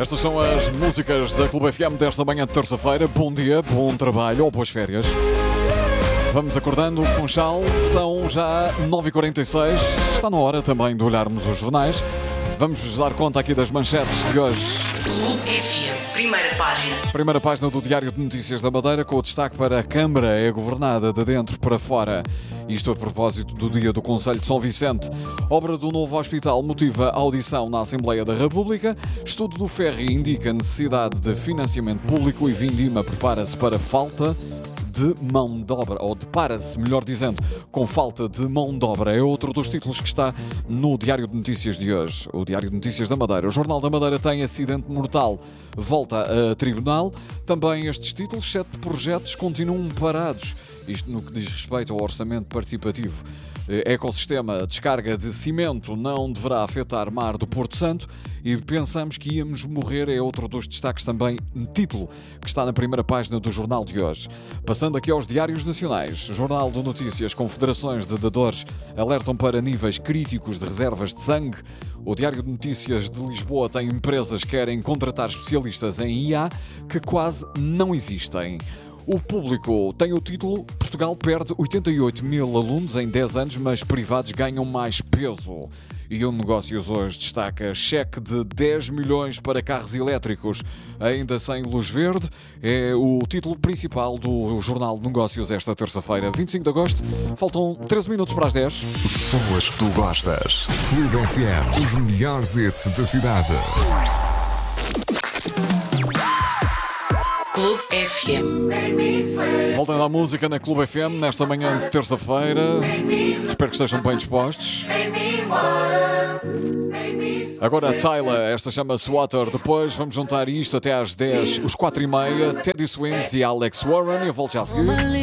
Estas são as músicas da Clube FM desta manhã de terça-feira. Bom dia, bom trabalho ou boas férias. Vamos acordando o Funchal, são já 9h46. Está na hora também de olharmos os jornais. Vamos dar conta aqui das manchetes de hoje. Clube FM, primeira página. Primeira página do Diário de Notícias da Madeira, com o destaque para a Câmara é governada de dentro para fora. Isto a propósito do dia do Conselho de São Vicente. Obra do novo hospital motiva audição na Assembleia da República. Estudo do Ferri indica necessidade de financiamento público e Vindima prepara-se para falta de mão de obra, ou depara-se, melhor dizendo, com falta de mão de obra. É outro dos títulos que está no Diário de Notícias de hoje. O Diário de Notícias da Madeira. O Jornal da Madeira tem acidente mortal, volta a tribunal. Também estes títulos, 7 projetos continuam parados. Isto no que diz respeito ao orçamento participativo. Ecossistema, descarga de cimento não deverá afetar mar do Porto Santo e pensamos que íamos morrer é outro dos destaques também, título que está na primeira página do jornal de hoje. Passando aqui aos diários nacionais, Jornal de Notícias, confederações de dadores alertam para níveis críticos de reservas de sangue. O Diário de Notícias de Lisboa tem empresas que querem contratar especialistas em IA que quase não existem. O Público tem o título Portugal perde 88 mil alunos em 10 anos, mas privados ganham mais peso. E o Negócios hoje destaca cheque de 10 milhões para carros elétricos, ainda sem luz verde. É o título principal do Jornal de Negócios esta terça-feira, 25 de agosto. Faltam 13 minutos para as 10. São as que tu gostas. Clube FM, os melhores hits da cidade. Clube FM. Voltando à música na Clube FM nesta manhã de terça-feira. Espero que estejam bem dispostos. Agora a Tyler, esta chama-se Water. Depois vamos juntar isto até às 10, os 4h30. Teddy Swims e Alex Warren. Eu volto já a seguir.